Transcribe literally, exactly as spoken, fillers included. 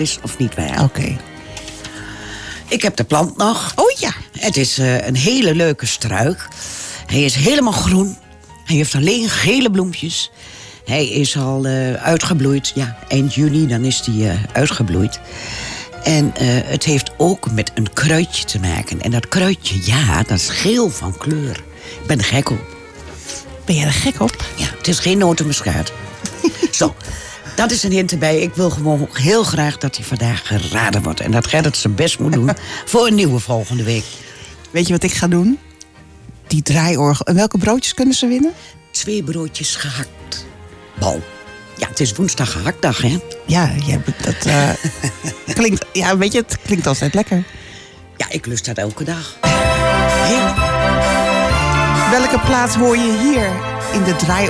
is of niet waar. Oké. Okay. Ik heb de plant nog. Oh ja. Het is uh, een hele leuke struik. Hij is helemaal groen. Hij heeft alleen gele bloempjes. Hij is al uh, uitgebloeid. Ja, eind juni, dan is hij uh, uitgebloeid. En uh, het heeft ook met een kruidje te maken. En dat kruidje, ja, dat is geel van kleur. Ik ben er gek op. Ben jij er gek op? Ja, het is geen notenmuskaat. Zo, dat is een hint erbij. Ik wil gewoon heel graag dat hij vandaag geraden wordt. En dat Gerrit zijn best moet doen voor een nieuwe volgende week. Weet je wat ik ga doen? Die draaiorgel. En welke broodjes kunnen ze winnen? Twee broodjes gehakt. Bal. Ja, het is woensdag gehaktdag, hè? Ja, ja dat uh, klinkt... Ja, weet je, het klinkt altijd lekker. Ja, ik lust dat elke dag. Heerlijk. Welke plaats hoor je hier in de draaiorgel?